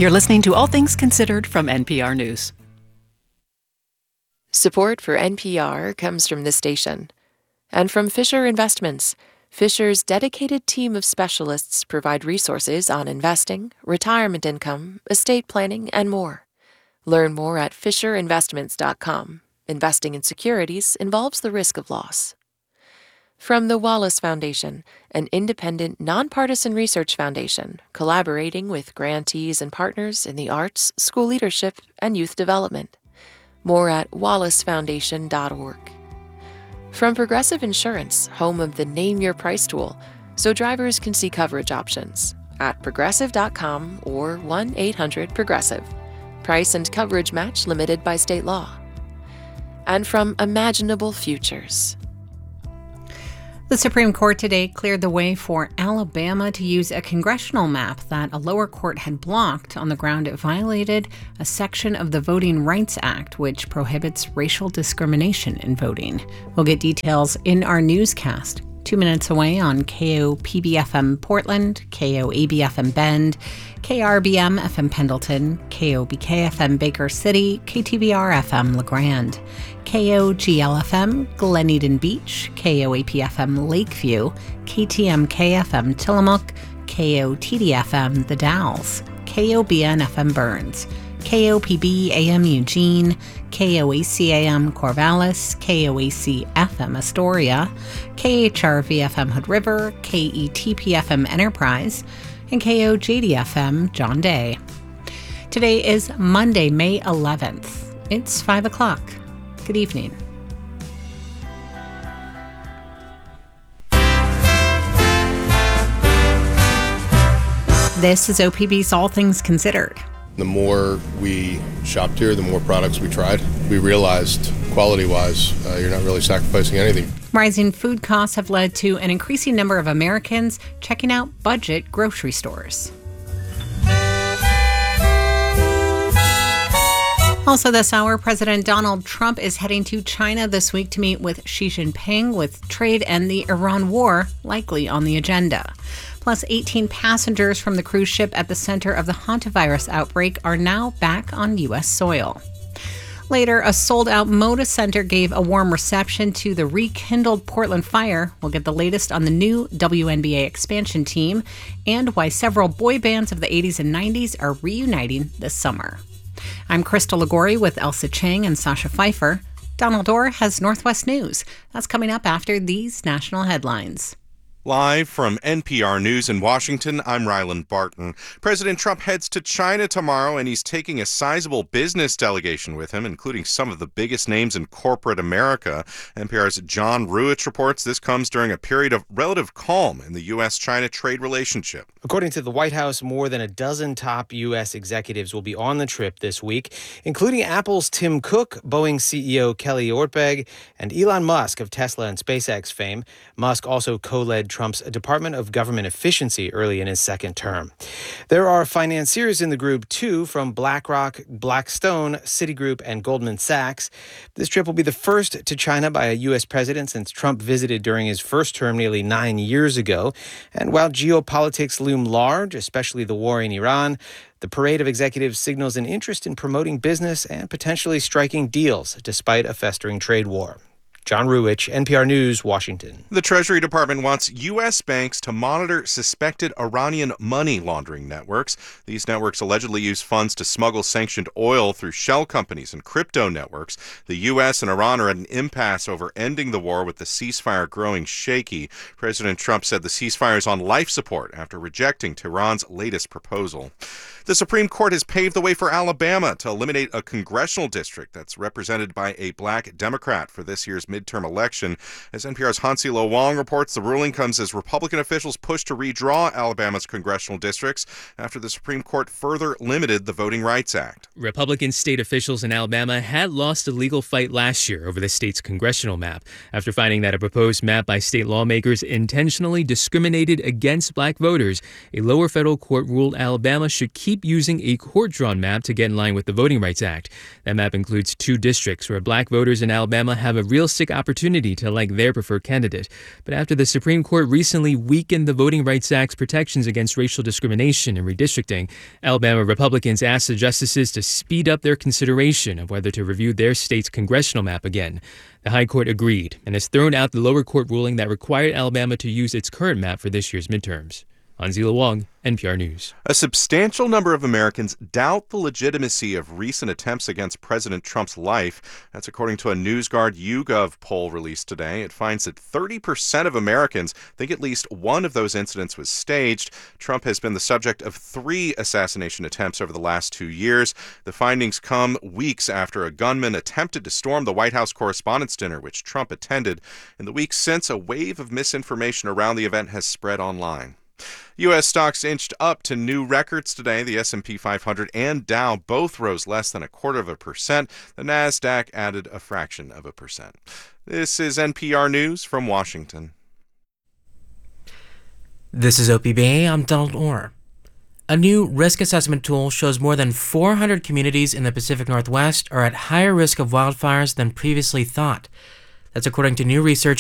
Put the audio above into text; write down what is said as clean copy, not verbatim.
You're listening to All Things Considered from NPR News. Support for NPR comes from this station and from Fisher Investments. Fisher's dedicated team of specialists provide resources on investing, retirement income, estate planning, and more. Learn more at fisherinvestments.com. Investing in securities involves the risk of loss. From the Wallace Foundation, an independent, nonpartisan research foundation collaborating with grantees and partners in the arts, school leadership, and youth development. More at wallacefoundation.org. From Progressive Insurance, home of the Name Your Price tool, so drivers can see coverage options at progressive.com or 1-800-PROGRESSIVE. Price and coverage match limited by state law. And from Imaginable Futures. The Supreme Court today cleared the way for Alabama to use a congressional map that a lower court had blocked on the ground it violated a section of the Voting Rights Act, which prohibits racial discrimination in voting. We'll get details in our newscast. 2 minutes away on KOPB-FM Portland, KOAB-FM Bend, KRBM-FM Pendleton, KOBK-FM Baker City, KTVR-FM LeGrand, KOGL-FM Gleneden Beach, KOAP-FM Lakeview, KTMK-FM Tillamook, KOTD-FM The Dalles, KOBN-FM Burns, KOPB-AM Eugene, KOAC-AM Corvallis, KOAC-FM Astoria, KHRV-FM Hood River, KETP-FM Enterprise, and KOJD-FM John Day. Today is Monday, May 11th. It's 5 o'clock. Good evening. This is OPB's All Things Considered. The more we shopped here, the more products we tried. We realized, quality-wise, you're not really sacrificing anything. Rising food costs have led to an increasing number of Americans checking out budget grocery stores. Also this hour, President Donald Trump is heading to China this week to meet with Xi Jinping, with trade and the Iran war likely on the agenda. Plus, 18 passengers from the cruise ship at the center of the hantavirus outbreak are now back on U.S. soil. Later, a sold-out Moda Center gave a warm reception to the rekindled Portland fire. We'll get the latest on the new WNBA expansion team and why several boy bands of the 80s and 90s are reuniting this summer. I'm Crystal Ligori with Elsa Chang and Sasha Pfeiffer. Donald Orr has Northwest News. That's coming up after these national headlines. Live from NPR News in Washington, I'm Ryland Barton. President Trump heads to China tomorrow, and he's taking a sizable business delegation with him, including some of the biggest names in corporate America. NPR's John Ruwitch reports this comes during a period of relative calm in the U.S.-China trade relationship. According to the White House, more than a dozen top U.S. executives will be on the trip this week, including Apple's Tim Cook, Boeing CEO Kelly Ortberg, and Elon Musk of Tesla and SpaceX fame. Musk also co-led Trump's Department of Government Efficiency early in his second term. There are financiers in the group, too, from BlackRock, Blackstone, Citigroup, and Goldman Sachs. This trip will be the first to China by a U.S. president since Trump visited during his first term nearly 9 years ago. And while geopolitics loom large, especially the war in Iran, the parade of executives signals an interest in promoting business and potentially striking deals despite a festering trade war. John Ruwitch, NPR News, Washington. The Treasury Department wants U.S. banks to monitor suspected Iranian money laundering networks. These networks allegedly use funds to smuggle sanctioned oil through shell companies and crypto networks. The U.S. and Iran are at an impasse over ending the war, with the ceasefire growing shaky. President Trump said the ceasefire is on life support after rejecting Tehran's latest proposal. The Supreme Court has paved the way for Alabama to eliminate a congressional district that's represented by a black Democrat for this year's midterm election. As NPR's Hansi Lo Wong reports, the ruling comes as Republican officials push to redraw Alabama's congressional districts after the Supreme Court further limited the Voting Rights Act. Republican state officials in Alabama had lost a legal fight last year over the state's congressional map after finding that a proposed map by state lawmakers intentionally discriminated against black voters. A lower federal court ruled Alabama should keep using a court-drawn map to get in line with the Voting Rights Act. That map includes 2 districts where black voters in Alabama have a real say fantastic opportunity to elect their preferred candidate. But after the Supreme Court recently weakened the Voting Rights Act's protections against racial discrimination and redistricting, Alabama Republicans asked the justices to speed up their consideration of whether to review their state's congressional map again. The High Court agreed and has thrown out the lower court ruling that required Alabama to use its current map for this year's midterms. Anzila Wong, NPR News. A substantial number of Americans doubt the legitimacy of recent attempts against President Trump's life. That's according to a NewsGuard YouGov poll released today. It finds that 30% of Americans think at least one of those incidents was staged. Trump has been the subject of 3 assassination attempts over the last 2 years. The findings come weeks after a gunman attempted to storm the White House Correspondents' Dinner, which Trump attended. In the weeks since, a wave of misinformation around the event has spread online. U.S. stocks inched up to new records today. The S&P 500 and Dow both rose less than 0.25%. The Nasdaq added a fraction of 1%. This is NPR News from Washington. This is OPBA. I'm Donald Orr. A new risk assessment tool shows more than 400 communities in the Pacific Northwest are at higher risk of wildfires than previously thought. That's according to new research